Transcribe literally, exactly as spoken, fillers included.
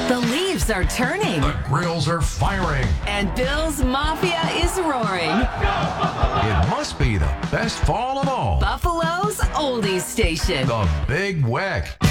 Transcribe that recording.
The leaves are turning. The grills are firing. And Bill's Mafia is roaring. It must be the best fall of all. Buffalo's oldies station. The Big Weck.